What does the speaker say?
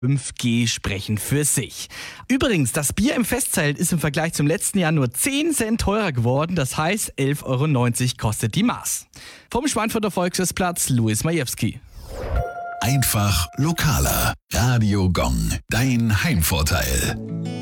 5G sprechen für sich. Übrigens, das Bier im Festzelt ist im Vergleich zum letzten Jahr nur 10 Cent teurer geworden. Das heißt, 11,90 € kostet die Maß. Vom Schweinfurter Volksfestplatz, Luis Majewski. Einfach lokaler. Radio Gong, dein Heimvorteil.